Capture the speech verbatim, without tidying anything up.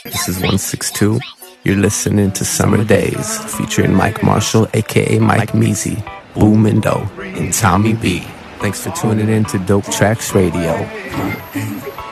This is one sixty-two. You're listening to Summer Days, featuring Mike Marshall, aka Mike Measy, Boom and Do, and Tommy B. Thanks for tuning in to Dope Tracks Radio.